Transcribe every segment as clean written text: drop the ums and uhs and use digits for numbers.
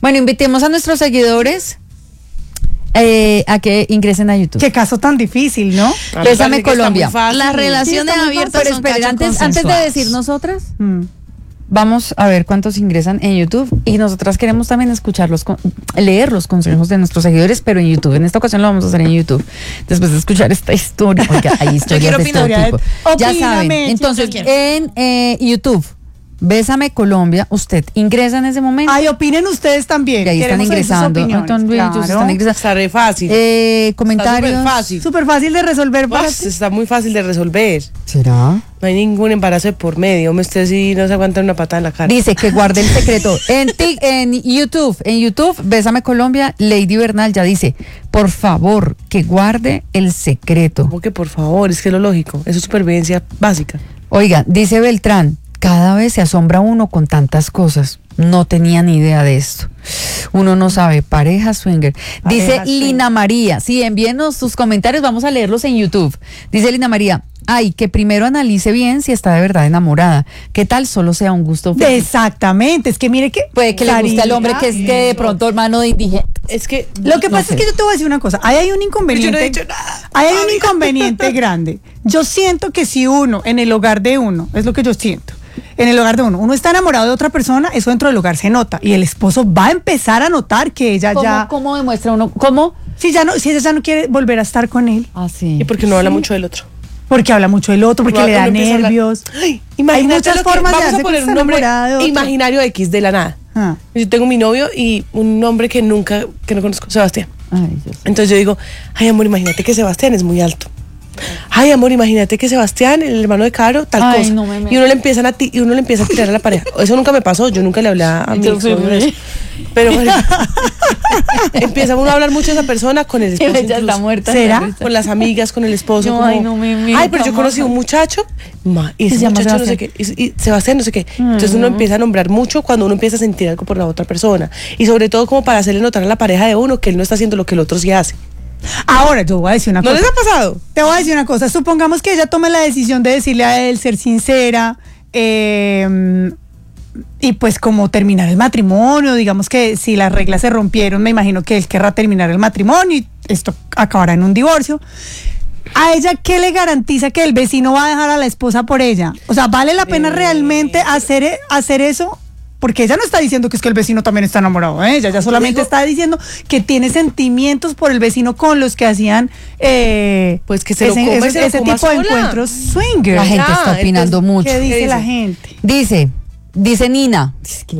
Bueno, invitemos a nuestros seguidores a que ingresen a YouTube. Qué caso tan difícil, ¿no? Bésame Colombia. Las relaciones abiertas Pero son espera, antes de decir nosotras, vamos a ver cuántos ingresan en YouTube y nosotras queremos también leer los consejos de nuestros seguidores, pero en YouTube. En esta ocasión lo vamos a hacer en YouTube. Después de escuchar esta historia, porque hay historias de todo tipo. Ya saben, entonces en YouTube, Bésame Colombia, usted ingresa en ese momento. Ay, opinen ustedes también. Y ahí están ingresando. Está re fácil. Comentarios. Está súper fácil. Súper fácil de resolver. Está muy fácil de resolver. ¿Será? No hay ningún embarazo de por medio. Usted sí no se aguanta una patada en la cara. Dice que guarde el secreto. En YouTube, Bésame Colombia, Lady Bernal ya dice, por favor, que guarde el secreto. ¿Cómo que por favor? Es que es lo lógico. Eso es supervivencia básica. Oiga, dice Beltrán, cada vez se asombra uno con tantas cosas. No tenía ni idea de esto. Uno no sabe. Pareja swinger. Dice Lina María. Sí, envíenos sus comentarios. Vamos a leerlos en YouTube. Dice Lina María. Ay, que primero analice bien si está de verdad enamorada. ¿Qué tal solo sea un gusto físico? Exactamente. Es que mire que puede que le guste al hombre que es que de pronto hermano de indigente. Es que lo que pasa es que yo te voy a decir una cosa. Ahí hay un inconveniente. Yo no he dicho nada. Ahí hay un inconveniente grande. Yo siento que si uno, en el hogar de uno, es lo que yo siento. En el hogar de uno está enamorado de otra persona, eso dentro del hogar se nota. Y el esposo va a empezar a notar que ella ya. ¿Cómo demuestra uno? ¿Cómo? Si ella ya no quiere volver a estar con él. Ah, sí. ¿Y por qué no habla mucho del otro? Porque habla mucho del otro, porque le da nervios. Ay, hay muchas formas de vamos a poner un nombre imaginario X de la nada. Yo tengo mi novio y un nombre que no conozco, Sebastián. Ay, entonces yo digo, ay amor, imagínate que Sebastián es muy alto. Ay amor, imagínate que Sebastián, el hermano de Caro, tal cosa. Y uno le empieza a tirar a la pareja. Eso nunca me pasó, yo nunca le hablé a mi ex. Pero bueno, empieza uno a hablar mucho de esa persona con el esposo. Ella está muerta. ¿Será? Con las amigas, con el esposo. No, como, ay, pero yo conocí a un muchacho y ese muchacho no sé qué, y Sebastián no sé qué. Entonces uno empieza a nombrar mucho cuando uno empieza a sentir algo por la otra persona. Y sobre todo como para hacerle notar a la pareja de uno que él no está haciendo lo que el otro sí hace. Ahora, yo voy a decir una cosa. ¿No les ha pasado? Te voy a decir una cosa. Supongamos que ella tome la decisión de decirle a él, ser sincera, y pues como terminar el matrimonio. Digamos que si las reglas se rompieron, me imagino que él querrá terminar el matrimonio y esto acabará en un divorcio. ¿A ella qué le garantiza que el vecino va a dejar a la esposa por ella? O sea, ¿vale la pena realmente hacer eso? Porque ella no está diciendo que es que el vecino también está enamorado de ella, ella solamente está diciendo que tiene sentimientos por el vecino con los que hacían pues que ese tipo de encuentros swinger. La gente está opinando mucho. ¿Qué dice la gente? Dice Nina,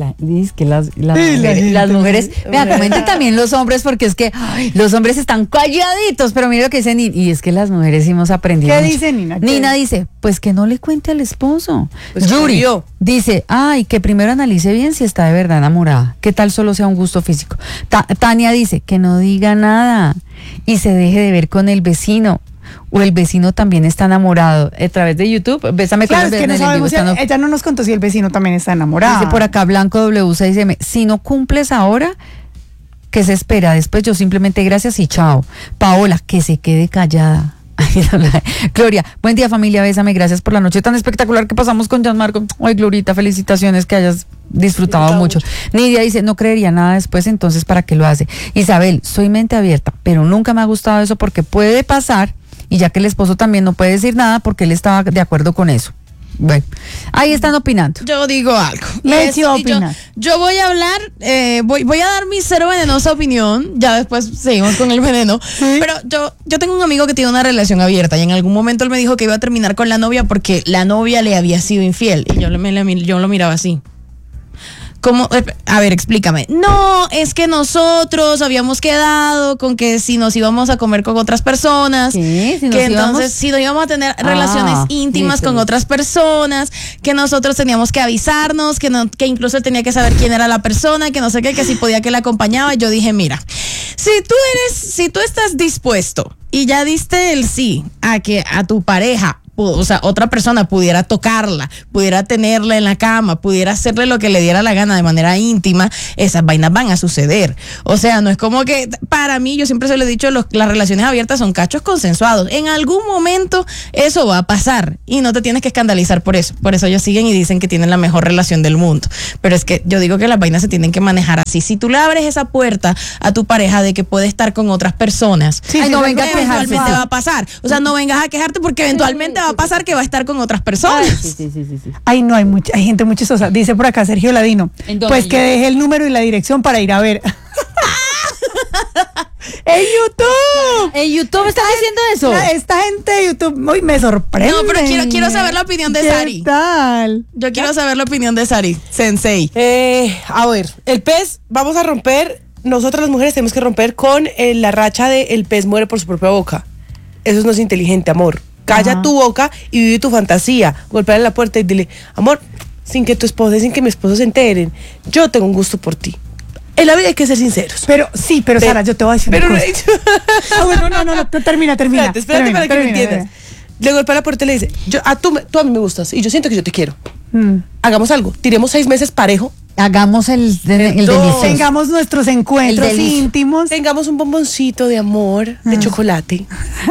las mujeres, vea, comenten también los hombres, porque es que los hombres están calladitos, pero mira lo que dice Nina, y es que las mujeres hemos aprendido. ¿Qué mucho. dice Nina? Nina dice, pues que no le cuente al esposo. Pues Yuri dice, ay, que primero analice bien si está de verdad enamorada, qué tal solo sea un gusto físico. Tania dice, que no diga nada y se deje de ver con el vecino. O el vecino también está enamorado. A través de YouTube, Bésame Claro, es que no sabemos ella no nos contó si el vecino también está enamorado. Dice por acá Blanco W6M, si no cumples ahora, ¿qué se espera? Después yo simplemente gracias y chao. Paola, que se quede callada. Gloria, buen día familia, bésame, gracias por la noche tan espectacular que pasamos con Gianmarco. Ay, Glorita, felicitaciones, que hayas disfrutado mucho. Nidia dice, no creería nada después, entonces ¿para qué lo hace? Isabel, soy mente abierta, pero nunca me ha gustado eso porque puede pasar, y ya que el esposo también no puede decir nada porque él estaba de acuerdo con eso. Bueno, ahí están opinando. Yo digo algo. Yo voy a hablar, voy a dar mi cero venenosa opinión, ya después seguimos con el veneno. ¿Sí? Pero yo tengo un amigo que tiene una relación abierta y en algún momento él me dijo que iba a terminar con la novia porque la novia le había sido infiel y yo lo miraba así. ¿Cómo? A ver, explícame. No, es que nosotros habíamos quedado con que si nos íbamos a comer con otras personas, ¿sí? Si no íbamos a tener relaciones íntimas con otras personas, que nosotros teníamos que avisarnos, que incluso él tenía que saber quién era la persona, que no sé qué, que si podía que la acompañaba. Y yo dije, mira, si tú estás dispuesto y ya diste el sí a que a tu pareja o sea, otra persona pudiera tocarla, pudiera tenerla en la cama, pudiera hacerle lo que le diera la gana de manera íntima, esas vainas van a suceder. O sea, no es como que, para mí, yo siempre se lo he dicho, las relaciones abiertas son cachos consensuados. En algún momento eso va a pasar y no te tienes que escandalizar por eso. Por eso ellos siguen y dicen que tienen la mejor relación del mundo. Pero es que yo digo que las vainas se tienen que manejar así. Si tú le abres esa puerta a tu pareja de que puede estar con otras personas, no vengas a quejarte. Eventualmente va a pasar. O sea, no vengas a quejarte porque eventualmente va a pasar que va a estar con otras personas. Sí. Ay, no, hay gente muy chistosa. Dice por acá Sergio Ladino, pues que deje el número y la dirección para ir a ver. ¡En YouTube! ¿En YouTube estás diciendo eso? Esta gente de YouTube hoy me sorprende. No, pero quiero saber la opinión de Sari. ¿Qué tal? Yo quiero saber la opinión de Sari, Sensei. A ver, el pez, vamos a romper, nosotras las mujeres tenemos que romper con la racha de el pez muere por su propia boca. Eso no es inteligente, amor. Calla tu boca y vive tu fantasía. Golpeale la puerta y dile, amor, sin que tu esposa, sin que mi esposo se enteren, yo tengo un gusto por ti. En la vida hay que ser sinceros. Pero Sara, yo te voy a decir una cosa. Bueno, no, termina. Espérate para que me entiendas. Le golpea la puerta y le dice, tú a mí me gustas y yo siento que yo te quiero. Hagamos algo, tiremos 6 meses parejo. Hagamos el delicioso. Tengamos nuestros encuentros íntimos. Tengamos un bomboncito de amor, de chocolate.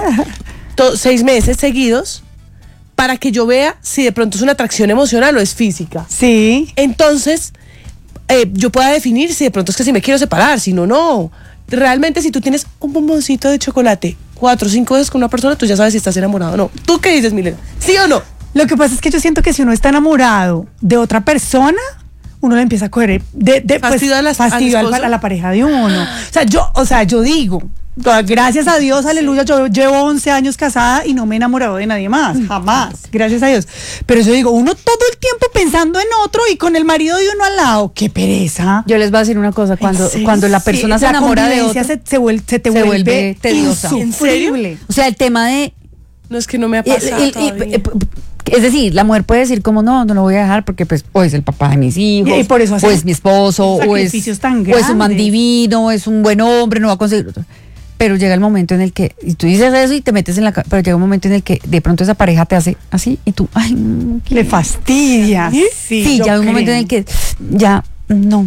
6 meses seguidos para que yo vea si de pronto es una atracción emocional o es física. Sí. Entonces, yo pueda definir si de pronto es que si me quiero separar, si no. Realmente, si tú tienes un bomboncito de chocolate 4 o 5 veces con una persona, tú ya sabes si estás enamorado o no. ¿Tú qué dices, Milena? ¿Sí o no? Lo que pasa es que yo siento que si uno está enamorado de otra persona, uno le empieza a coger fastidio a la pareja de uno. O sea, yo digo, gracias a Dios, aleluya, yo llevo 11 años casada y no me he enamorado de nadie más, jamás, gracias a Dios. Pero yo digo, uno todo el tiempo pensando en otro y con el marido de uno al lado, qué pereza. Yo les voy a decir una cosa, cuando la persona se enamora de otro, se te vuelve tediosa. Insufrible. O sea, el tema de... No, es que no me ha pasado todavía. Es decir, la mujer puede decir como no lo voy a dejar porque pues o es el papá de mis hijos, y por eso o es mi esposo, o es un man divino, o es un buen hombre, no va a conseguir otro. Pero llega el momento en el que, y tú dices eso y te metes en pero llega un momento en el que de pronto esa pareja te hace así y tú, ay, le fastidia. Sí, ya hay un momento en el que ya no.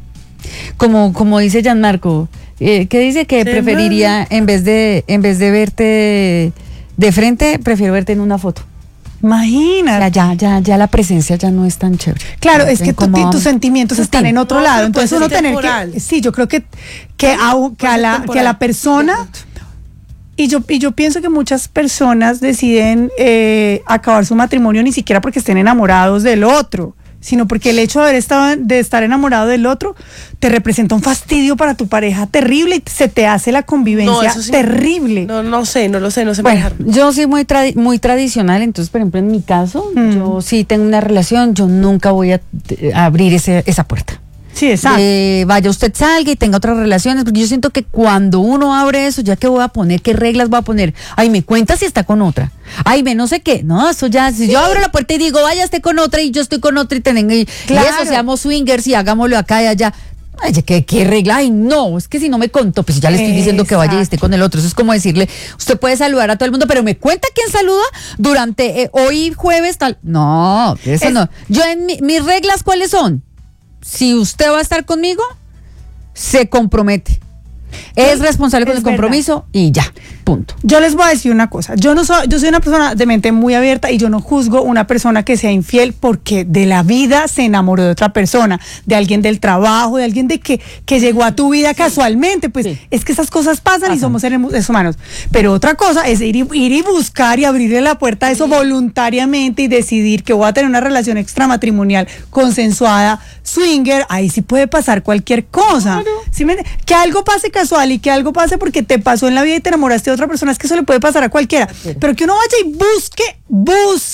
Como dice Gianmarco, que dice que preferiría en vez de verte de frente, prefiero verte en una foto. Imagínate. Ya la presencia ya no es tan chévere. Claro, es que tus sentimientos están en otro lado. Entonces uno tener que... Sí, yo creo que a la persona... Y yo pienso que muchas personas deciden acabar su matrimonio ni siquiera porque estén enamorados del otro, sino porque el hecho de estar enamorado del otro te representa un fastidio para tu pareja terrible y se te hace la convivencia terrible. No sé bueno, manejar. Yo soy muy tradicional, entonces, por ejemplo, en mi caso, yo sí tengo una relación, yo nunca voy a abrir esa puerta. Sí, exacto. Vaya usted, salga y tenga otras relaciones, porque yo siento que cuando uno abre eso, ya que voy a poner, qué reglas voy a poner, ay, me cuenta si está con otra, ay, me no sé qué, no, eso ya, si yo abro la puerta y digo, vaya esté con otra y yo estoy con otra y eso, seamos swingers y hagámoslo acá y allá, ay, ¿qué regla? Ay, no, es que si no me contó, pues ya le estoy diciendo que vaya y esté con el otro, eso es como decirle, usted puede saludar a todo el mundo, pero me cuenta quién saluda durante hoy jueves tal, no, eso no, yo en mis reglas, ¿cuáles son? Si usted va a estar conmigo, se compromete. Es responsable con el compromiso y ya, punto. Yo les voy a decir una cosa. Yo soy una persona de mente muy abierta y yo no juzgo una persona que sea infiel porque de la vida se enamoró de otra persona, de alguien del trabajo, de alguien que llegó a tu vida casualmente. Pues es que esas cosas pasan y somos seres humanos. Pero otra cosa es ir y buscar y abrirle la puerta a eso voluntariamente y decidir que voy a tener una relación extramatrimonial consensuada, swinger. Ahí sí puede pasar cualquier cosa. Claro. ¿Sí que algo pase casual y que algo pase porque te pasó en la vida y te enamoraste de otra persona, es que eso le puede pasar a cualquiera. Pero que uno vaya y busque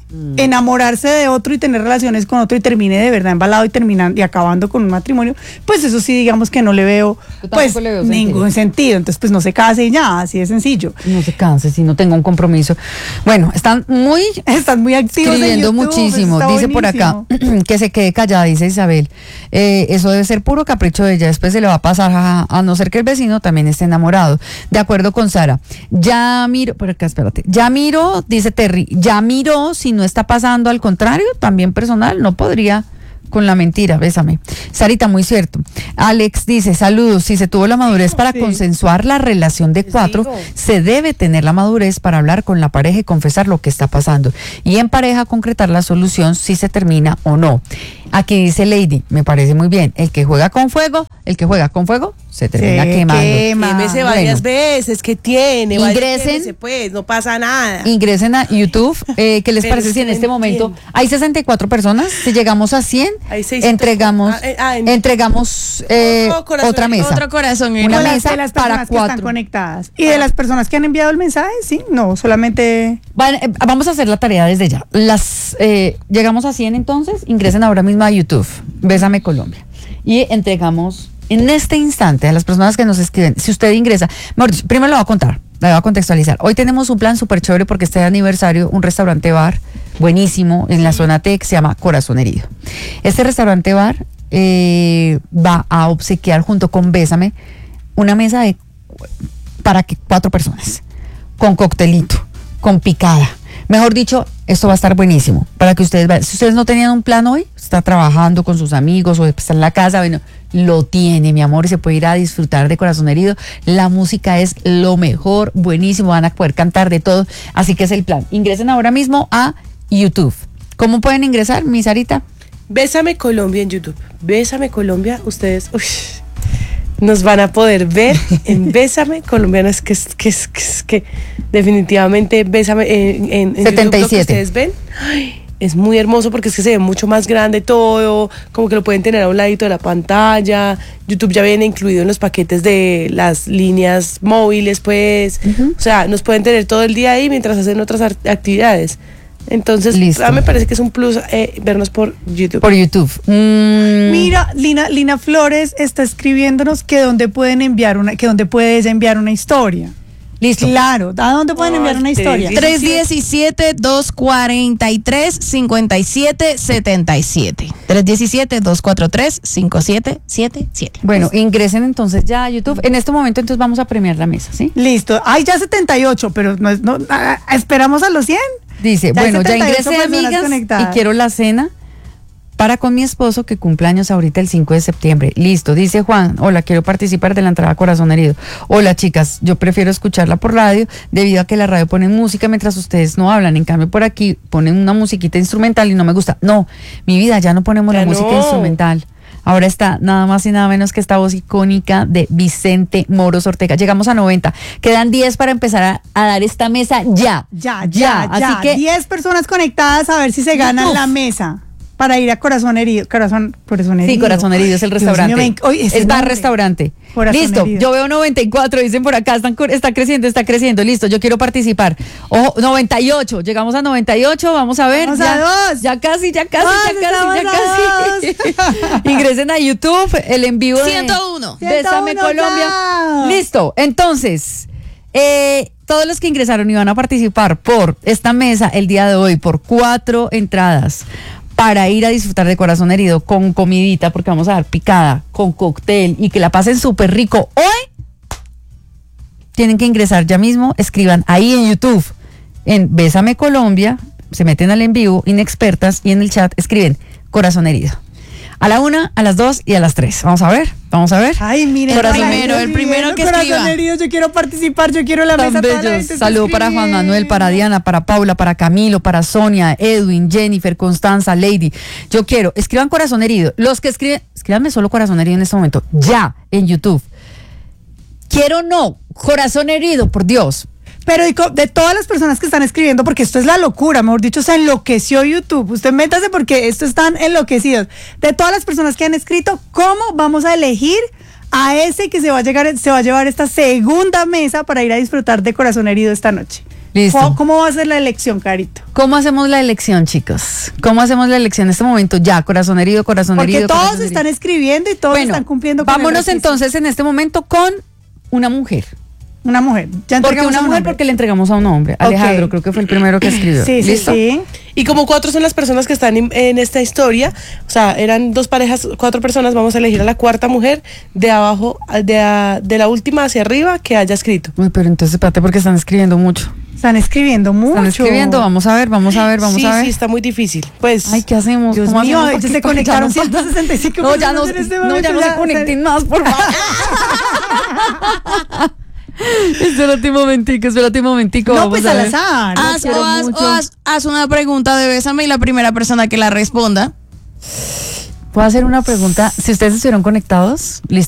enamorarse de otro y tener relaciones con otro y termine de verdad embalado y terminando y acabando con un matrimonio, pues eso sí digamos que no le veo pues ningún sentido. Entonces pues no se case y ya, así de sencillo. No se canse si no tenga un compromiso. Bueno, están muy activos escribiendo en YouTube, muchísimo. Dice por acá que se quede callada, dice Isabel. Eso debe ser puro capricho de ella, después se le va a pasar a no ser que el vecino también esté enamorado. De acuerdo con Sara. Ya miro, por acá espérate. Ya miro, dice Terry, ya miro si no está pasando, al contrario, también personal, no podría con la mentira, bésame. Sarita, muy cierto. Alex dice, saludos, si se tuvo la madurez para consensuar la relación de 4, se debe tener la madurez para hablar con la pareja y confesar lo que está pasando. Y en pareja concretar la solución si se termina o no. Aquí dice Lady, me parece muy bien, el que juega con fuego se termina quemando. Quémese varias veces, que tiene. Ingresen, pues, no pasa nada. Ingresen a YouTube. ¿Qué les parece si en este momento hay 64 personas? Si llegamos a 100, entregamos otra mesa. Otro corazón. Una mesa de las para 4. Que están conectadas. Y de las personas que han enviado el mensaje, sí, no, solamente... Bueno, vamos a hacer la tarea desde ya. Llegamos a 100 entonces, ingresen ahora mismo a YouTube, Bésame Colombia. Y entregamos en este instante a las personas que nos escriben. Si usted ingresa, primero le voy a contar, le voy a contextualizar. Hoy tenemos un plan súper chévere porque este aniversario, un restaurante bar buenísimo en la zona T que se llama Corazón Herido. Este restaurante bar va a obsequiar junto con Bésame una mesa para 4 personas, con coctelito, con picada. Mejor dicho, esto va a estar buenísimo para que ustedes vean. Si ustedes no tenían un plan hoy, está trabajando con sus amigos o está en la casa, bueno, lo tiene, mi amor, y se puede ir a disfrutar de Corazón Herido. La música es lo mejor, buenísimo, van a poder cantar de todo, así que es el plan. Ingresen ahora mismo a YouTube. ¿Cómo pueden ingresar, mi Sarita? Bésame Colombia en YouTube. Bésame Colombia, ustedes nos van a poder ver en Bésame Colombiano. Es que definitivamente Bésame en 77. YouTube, lo que ustedes ven, es muy hermoso porque es que se ve mucho más grande todo, como que lo pueden tener a un ladito de la pantalla. YouTube ya viene incluido en los paquetes de las líneas móviles, pues, o sea, nos pueden tener todo el día ahí mientras hacen otras actividades. Entonces, me parece que es un plus vernos por YouTube. Por YouTube. Mira, Lina Flores está escribiéndonos que dónde pueden enviar que dónde puedes enviar una historia. Listo. Claro, ¿a dónde pueden enviar una historia? 317-243-5777. 317-243-5777. Bueno, ingresen entonces ya a YouTube. En este momento entonces vamos a premiar la mesa, ¿sí? Listo. Hay ya 78, pero esperamos a los 100. Dice, ya bueno, ya ingresé, amigas, conectadas. y quiero la cena para con mi esposo que cumpleaños ahorita el 5 de septiembre. Listo, dice Juan, hola, quiero participar de la entrada a Corazón Herido. Hola, chicas, yo prefiero escucharla por radio debido a que la radio pone música mientras ustedes no hablan. En cambio, por aquí ponen una musiquita instrumental y no me gusta. No, mi vida, ya no ponemos la música instrumental. Ahora está nada más y nada menos que esta voz icónica de Vicente Moros Ortega. Llegamos a 90. Quedan 10 para empezar a dar esta mesa ya. Así que 10 personas conectadas a ver si se ganan la mesa para ir a Corazón Herido. Corazón Herido. Sí, Corazón Herido es el restaurante. Es bar-restaurante. Listo, herido. Yo veo 94, dicen por acá, está creciendo. Listo, yo quiero participar. Ojo, 98, llegamos a 98, vamos a ver. Vamos a 2. Ya casi. Ingresen a YouTube, el en vivo 101. Bésame Colombia. Ya. Listo, entonces, todos los que ingresaron y van a participar por esta mesa el día de hoy, por 4 entradas, para ir a disfrutar de Corazón Herido con comidita, porque vamos a dar picada, con cóctel y que la pasen súper rico. Hoy tienen que ingresar ya mismo, escriban ahí en YouTube, en Bésame Colombia, se meten al en vivo, inexpertas, y en el chat escriben Corazón Herido. A la 1, a las 2 y a las 3. Vamos a ver. Ay, miren. El primero que Corazón escriba. Herido, yo quiero participar, yo quiero la Tan mesa. bellos. Saludo para Juan Manuel, para Diana, para Paula, para Camilo, para Sonia, Edwin, Jennifer, Constanza, Lady. Yo quiero, escriban Corazón Herido. Los que escríbanme solo Corazón Herido en este momento, ya, en YouTube. Quiero Corazón Herido, por Dios. Pero de todas las personas que están escribiendo, porque esto es la locura, mejor dicho, se enloqueció YouTube. Usted métase porque esto están enloquecidos. De todas las personas que han escrito, ¿cómo vamos a elegir a ese que se va a llevar esta segunda mesa para ir a disfrutar de Corazón Herido esta noche? Listo. ¿Cómo va a ser la elección, Carito? ¿Cómo hacemos la elección, chicos? ¿Cómo hacemos la elección en este momento? Ya, corazón herido, corazón Porque herido. todos corazón están herido. escribiendo y todos están cumpliendo con el vámonos requisito. entonces en este momento con una mujer. Una mujer. Ya Porque entregamos una a un mujer hombre. porque le entregamos a un hombre. Alejandro, creo que fue el primero que escribió. Sí, sí, ¿Listo? sí. Y como 4 son las personas que están en esta historia, o sea, eran 2 parejas, 4 personas, vamos a elegir a la 4ª mujer de abajo, de la última hacia arriba que haya escrito. Uy, pero entonces espérate porque están escribiendo mucho. Están escribiendo mucho. Están escribiendo, vamos a ver. Sí, a ver. sí, está muy difícil. Pues, Ay, ¿qué hacemos? Dios ¿Cómo mío, hacemos? ellos se Porque ya conectaron no- 165 No, ya no, personas en este no, momento, ya no se conecten más, por favor. Espérate un momentico. No, vamos pues a al ver. azar. Los Haz, quiero o haz- mucho. o haz una pregunta de Bésame y la primera persona que la responda. ¿Puedo hacer una pregunta? Si ustedes estuvieron conectados, listo.